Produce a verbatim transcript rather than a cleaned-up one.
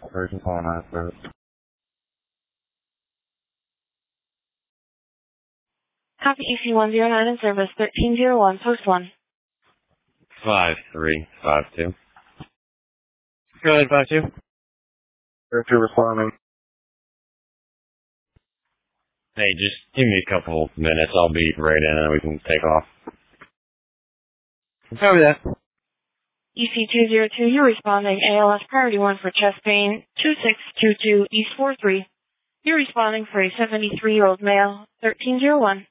Person calling out service. Copy E C one zero nine in service, thirteen zero one, post one. Five three five two. Go ahead, five two. Director responding. Hey, just give me a couple minutes. I'll be right in and we can take off. Copy that. E C two zero two, you're responding. A L S priority one for chest pain, two six two two East four three. You're responding for a seventy-three-year-old male, thirteen zero one.